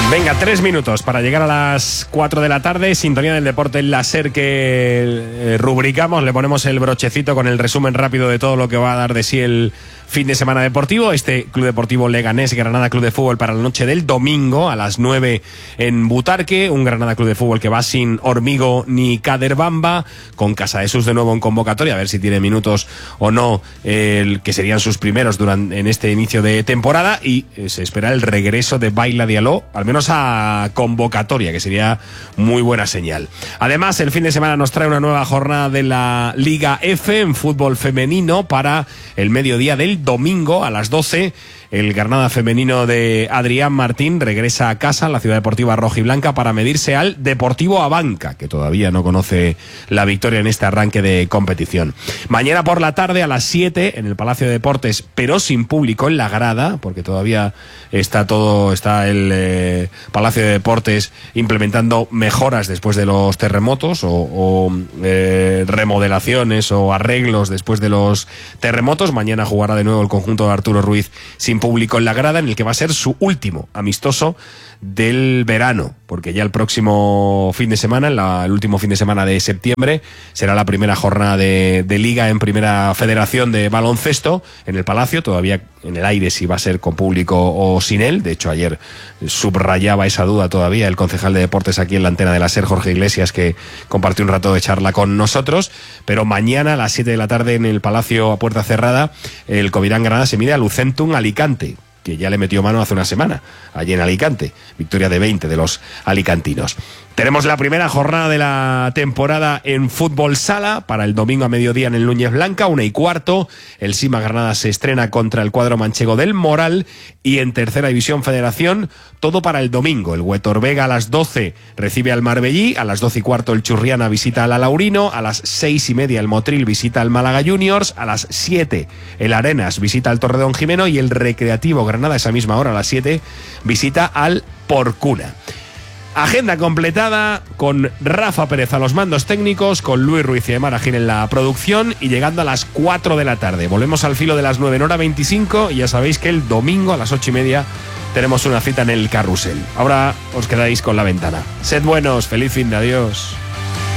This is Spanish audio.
Venga, 3 minutos para llegar a las 4 de la tarde. Sintonía del deporte en la SER que rubricamos. Le ponemos el brochecito con el resumen rápido de todo lo que va a dar de sí el fin de semana deportivo. Este Club Deportivo Leganés Granada Club de Fútbol para la noche del domingo a las 9 en Butarque. Un Granada Club de Fútbol que va sin Hormigo ni Caderbamba, con Casadesus de nuevo en convocatoria, a ver si tiene minutos o no, que serían sus primeros en este inicio de temporada. Y se espera el regreso de Baila Diallo, al menos a convocatoria, que sería muy buena señal. Además, el fin de semana nos trae una nueva jornada de la Liga F en fútbol femenino para el mediodía del domingo a las 12. El Granada femenino de Adrián Martín regresa a casa, a la Ciudad Deportiva Rojiblanca, para medirse al Deportivo Abanca, que todavía no conoce la victoria en este arranque de competición. Mañana por la tarde a las 7 en el Palacio de Deportes, pero sin público en la grada, porque todavía está el Palacio de Deportes implementando mejoras después de los terremotos o remodelaciones o arreglos después de los terremotos. Mañana jugará de nuevo el conjunto de Arturo Ruiz sin público en la grada, en el que va a ser su último amistoso del verano, porque ya el próximo fin de semana, el último fin de semana de septiembre, será la primera jornada de Liga en Primera Federación de Baloncesto en el Palacio. Todavía en el aire si va a ser con público o sin él. De hecho, ayer subrayaba esa duda todavía el concejal de deportes aquí en la antena de la SER, Jorge Iglesias, que compartió un rato de charla con nosotros. Pero mañana a las 7 de la tarde en el Palacio a puerta cerrada, el Covirán Granada se mide a Lucentum Alicante, que ya le metió mano hace una semana allí en Alicante. Victoria de 20 de los alicantinos. Tenemos la primera jornada de la temporada en fútbol sala para el domingo a mediodía en el Núñez Blanca, 1:15. El Sima Granada se estrena contra el cuadro manchego del Moral. Y en Tercera División Federación, todo para el domingo. El Huetor Vega a las 12 recibe al Marbellí, a las 12:15 el Churriana visita al Alaurino, a las 6:30 el Motril visita al Málaga Juniors, a las 7 el Arenas visita al Torredón Jimeno y el Recreativo Granada esa misma hora a las 7 visita al Porcuna. Agenda completada con Rafa Pérez a los mandos técnicos, con Luis Ruiz y Emar Agil en la producción, y llegando a las 4 de la tarde. Volvemos al filo de las 9 en hora 25 y ya sabéis que el domingo a las 8:30 tenemos una cita en el Carrusel. Ahora os quedáis con La Ventana. Sed buenos, feliz fin de adiós.